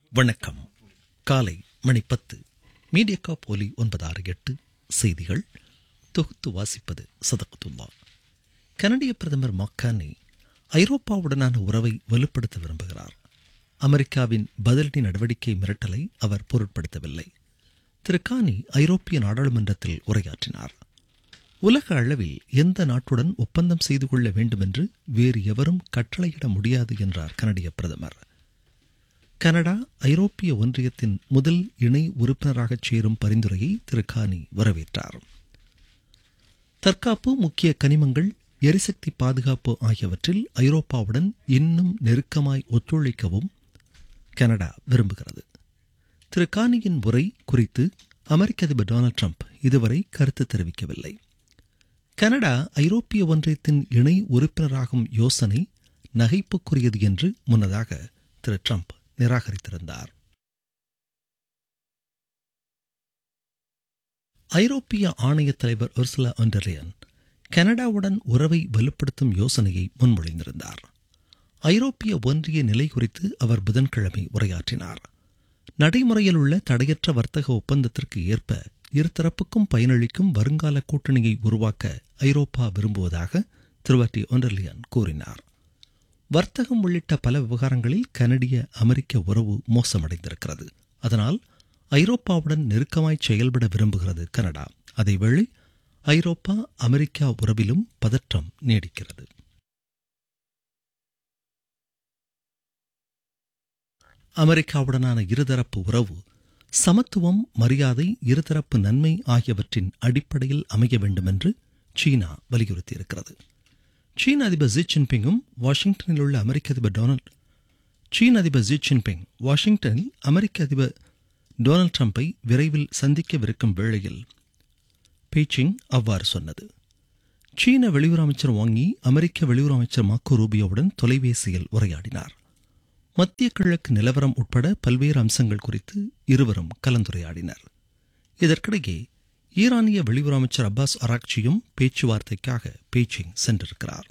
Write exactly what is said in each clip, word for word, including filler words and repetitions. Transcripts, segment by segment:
வணக்கம். காலை மணி பத்து. மீடியா போலி ஒன்பது ஆறு எட்டு செய்திகள் தொகுத்து வாசிப்பது சதகத்துல்லா. கனடிய பிரதமர் மக்கானி ஐரோப்பாவுடனான உறவை வலுப்படுத்த விரும்புகிறார். அமெரிக்காவின் பதிலடி நடவடிக்கை மிரட்டலை அவர் பொருட்படுத்தவில்லை. திரு கானி ஐரோப்பிய நாடாளுமன்றத்தில் உரையாற்றினார். உலக அளவில் எந்த நாட்டுடன் ஒப்பந்தம் செய்து கொள்ள வேண்டும் என்று வேறு எவரும் கட்டளையிட முடியாது என்றார் கனடிய பிரதமர். கனடா ஐரோப்பிய ஒன்றியத்தின் முதல் இணை உறுப்பினராக சேரும் பரிந்துரையை திரு கானி வரவேற்றார். தற்காப்பு, முக்கிய கனிமங்கள், எரிசக்தி பாதுகாப்பு ஆகியவற்றில் ஐரோப்பாவுடன் இன்னும் நெருக்கமாய் ஒத்துழைக்கவும் கனடா விரும்புகிறது. திரு கானியின் உரை குறித்து அமெரிக்க அதிபர் டொனால்ட் ட்ரம்ப் இதுவரை கருத்து தெரிவிக்கவில்லை. கனடா ஐரோப்பிய ஒன்றியத்தின் இணை உறுப்பினராகும் யோசனை நகைப்புக்குரியது என்று முன்னதாக திரு ட்ரம்ப் நிராகரித்திருந்தார். ஐரோப்பிய ஆணைய தலைவர் உர்சுலா வான் டெர் லேயன் கனடாவுடன் உறவை வலுப்படுத்தும் யோசனையை முன்மொழிந்திருந்தார். ஐரோப்பிய ஒன்றிய நிலை குறித்து அவர் புதன்கிழமை உரையாற்றினார். நடைமுறையில் உள்ள தடையற்ற வர்த்தக ஒப்பந்தத்திற்கு ஏற்ப இருதரப்புக்கும் பயனளிக்கும் வருங்கால கூட்டணியை உருவாக்க ஐரோப்பா விரும்புவதாக திருவாட்டி வான் டெர் லேயன் கூறினார். வர்த்தகம் உள்ளிட்ட பல விவகாரங்களில் கனடிய அமெரிக்க உறவு மோசமடைந்திருக்கிறது. அதனால் ஐரோப்பாவுடன் நெருக்கமாய் செயல்பட விரும்புகிறது கனடா. அதேவேளை ஐரோப்பா அமெரிக்கா உறவிலும் பதற்றம் நீடிக்கிறது. அமெரிக்காவுடனான இருதரப்பு உறவு சமத்துவம், மரியாதை, இருதரப்பு நன்மை ஆகியவற்றின் அடிப்படையில் அமைய வேண்டும் என்று சீனா வலியுறுத்தியிருக்கிறது. சீன அதிபர் ஜி ஜின்பிங்கும் வாஷிங்டனில் உள்ள அமெரிக்க அதிபர் டொனால்ட் சீன அதிபர் ஜி ஜின்பிங் வாஷிங்டனில் அமெரிக்க அதிபர் டொனால்ட் ட்ரம்பை விரைவில் சந்திக்கவிருக்கும் வேளையில் பீச்சிங் அவ்வாறு சொன்னது. சீன வெளியுறவு அமைச்சர் வாங் யி அமெரிக்க வெளியுறவு அமைச்சர் மார்க்கோ ரூபியோவுடன் தொலைபேசியில் உரையாடினார். மத்திய கிழக்கு நிலவரம் உட்பட பல்வேறு அம்சங்கள் குறித்து இருவரும் கலந்துரையாடினர். இதற்கிடையே ஈரானிய வெளியுறவு அமைச்சர் அப்பாஸ் அராக்சியும் பேச்சுவார்த்தைக்காக பீச்சிங் சென்றிருக்கிறார்.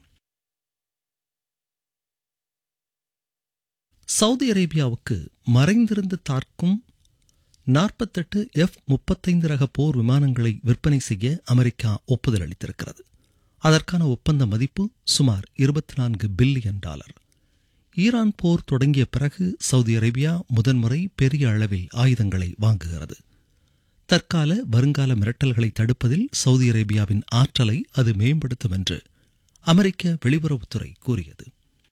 சவுதி அரேபியாவுக்கு மறைந்திருந்து தாக்கும் நாற்பத்தெட்டு எஃப் முப்பத்தைந்து ரக போர் விமானங்களை விற்பனை செய்ய அமெரிக்கா ஒப்புதல் அளித்திருக்கிறது. அதற்கான ஒப்பந்த மதிப்பு சுமார் இருபத்தி நான்கு பில்லியன் டாலர். ஈரான் போர் தொடங்கிய பிறகு சவுதி அரேபியா முதன்முறை பெரிய அளவில் ஆயுதங்களை வாங்குகிறது. தற்கால வருங்கால மிரட்டல்களை தடுப்பதில் சவுதி அரேபியாவின் ஆற்றலை அது மேம்படுத்தும் என்று அமெரிக்க வெளியுறவுத்துறை கூறியது.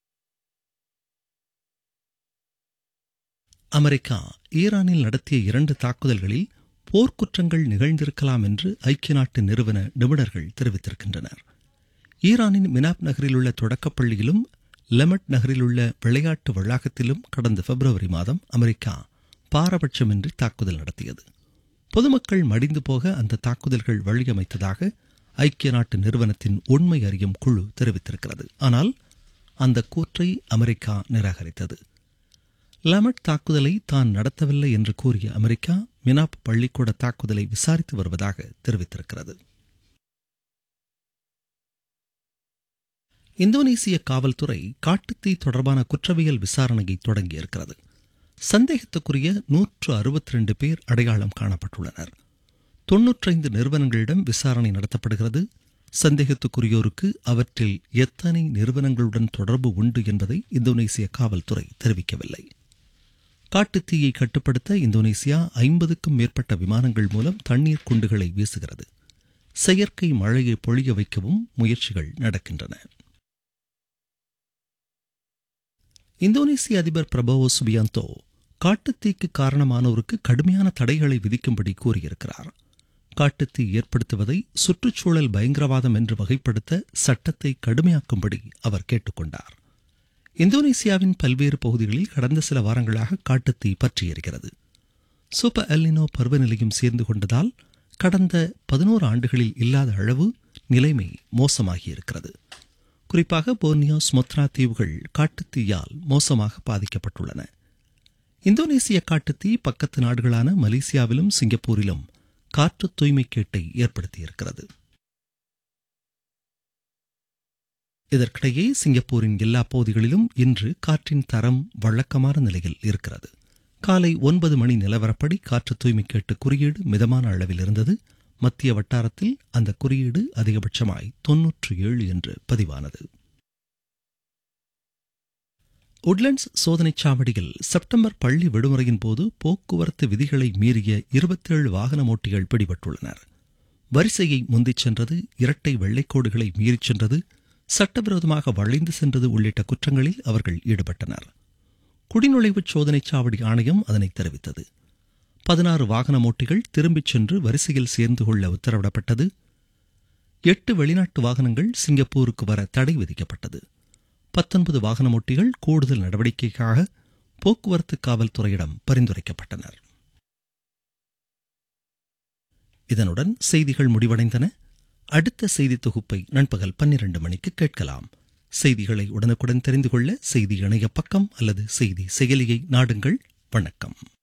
அமெரிக்கா ஈரானில் நடத்திய இரண்டு தாக்குதல்களில் போர்க்குற்றங்கள் நிகழ்ந்திருக்கலாம் என்று ஐக்கிய நாட்டு நிறுவன நிபுணர்கள் தெரிவித்திருக்கின்றனர். ஈரானின் மினாப் நகரில் உள்ள தொடக்கப்பள்ளியிலும் லெமட் நகரில் உள்ள விளையாட்டு வளாகத்திலும் கடந்த பிப்ரவரி மாதம் அமெரிக்கா பாரபட்சமின்றி தாக்குதல் நடத்தியது. பொதுமக்கள் மடிந்து போக அந்த தாக்குதல்கள் வழியமைத்ததாக ஐக்கிய நாட்டு நிறுவனத்தின் உண்மை அறியும் குழு தெரிவித்திருக்கிறது. ஆனால் அந்த கூற்றை அமெரிக்கா நிராகரித்தது. லெமட் தாக்குதலை தான் நடத்தவில்லை என்று கூறிய அமெரிக்கா மினாப் பள்ளிக்கூட தாக்குதலை விசாரித்து வருவதாக தெரிவித்திருக்கிறது. இந்தோனேசிய காவல்துறை காட்டுத்தீ தொடர்பான குற்றவியல் விசாரணையை தொடங்கியிருக்கிறது. சந்தேகத்துக்குரிய நூற்று அறுபத்தி ரெண்டு பேர் அடையாளம் காணப்பட்டுள்ளனர். தொன்னூற்றைந்து நிறுவனங்களிடம் விசாரணை நடத்தப்படுகிறது. சந்தேகத்துக்குரியோருக்கு அவற்றில் எத்தனை நிறுவனங்களுடன் தொடர்பு உண்டு என்பதை இந்தோனேசிய காவல்துறை தெரிவிக்கவில்லை. காட்டுத்தீயை கட்டுப்படுத்த இந்தோனேசியா ஐம்பதுக்கும் மேற்பட்ட விமானங்கள் மூலம் தண்ணீர் குண்டுகளை வீசுகிறது. செயற்கை மழையை பொழிய வைக்கவும் முயற்சிகள் நடக்கின்றன. இந்தோனேசிய அதிபர் பிரபோவோ சுபியாந்தோ காட்டுத்தீக்கு காரணமானோருக்கு கடுமையான தடைகளை விதிக்கும்படி கூறியிருக்கிறார். காட்டுத்தீ ஏற்படுத்துவதை சுற்றுச்சூழல் பயங்கரவாதம் என்று வகைப்படுத்த சட்டத்தை கடுமையாக்கும்படி அவர் கேட்டுக்கொண்டார். இந்தோனேசியாவின் பல்வேறு பகுதிகளில் கடந்த சில வாரங்களாக காட்டுத்தீ பற்றியிருக்கிறது. சூப்பர் எல்னினோ பருவநிலையும் சேர்ந்து கொண்டதால் கடந்த பதினோரு ஆண்டுகளில் இல்லாத அளவு நிலைமை மோசமாகியிருக்கிறது. குறிப்பாக போர்னியோ, சுமத்ரா தீவுகள் காட்டுத்தீயால் மோசமாக பாதிக்கப்பட்டுள்ளன. இந்தோனேசிய காட்டுத்தீ பக்கத்து நாடுகளான மலேசியாவிலும் சிங்கப்பூரிலும் காற்று தூய்மைக்கேட்டை ஏற்படுத்தியிருக்கிறது. இதற்கிடையே சிங்கப்பூரின் எல்லா பகுதிகளிலும் இன்று காற்றின் தரம் வழக்கமான நிலையில் இருக்கிறது. காலை ஒன்பது மணி நிலவரப்படி காற்று தூய்மை கேட்டு குறியீடு மிதமான அளவில் இருந்தது. மத்திய வட்டாரத்தில் அந்த குறியீடு அதிகபட்சமாய் தொன்னூற்று ஏழு என்று பதிவானது. உட்லண்ட்ஸ் சோதனைச் சாவடியில் செப்டம்பர் பள்ளி விடுமுறையின் போது போக்குவரத்து விதிகளை மீறிய இருபத்தேழு வாகனமோட்டிகள் பிடிபட்டுள்ளனர். வரிசையை முந்திச் சென்றது, இரட்டை வெள்ளைக்கோடுகளை மீறிச் சென்றது, சட்டவிரோதமாக வளைந்து சென்றது உள்ளிட்ட குற்றங்களில் அவர்கள் ஈடுபட்டனர். குடிநுழைவுச் சோதனைச் சாவடி ஆணையம் அதனை தெரிவித்தது. பதினாறு வாகனமோட்டிகள் திரும்பிச் சென்று வரிசையில் சேர்ந்து கொள்ள உத்தரவிடப்பட்டது. எட்டு வெளிநாட்டு வாகனங்கள் சிங்கப்பூருக்கு வர தடை விதிக்கப்பட்டது. பத்தொன்பது வாகனமோட்டிகள் கூடுதல் நடவடிக்கைக்காக போக்குவரத்து காவல்துறையிடம் பரிந்துரைக்கப்பட்டனர். இதனுடன் செய்திகள் முடிவடைந்தன. அடுத்த செய்தி தொகுப்பை நண்பகல் பன்னிரண்டு மணிக்கு கேட்கலாம். செய்திகளை உடனுக்குடன் தெரிந்து கொள்ள செய்தி இணைய பக்கம் அல்லது செய்தி செயலியை நாடுங்கள். வணக்கம்.